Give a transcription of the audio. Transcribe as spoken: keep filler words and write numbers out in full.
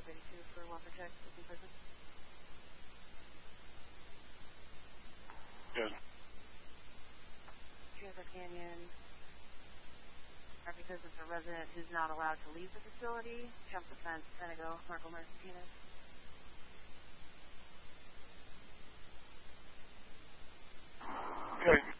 South eighty-two for welfare check, open prison. Good. Transfer Canyon. Or because it's a resident who's not allowed to leave the facility. Jump the fence, Senego, Marco Martinez. Okay.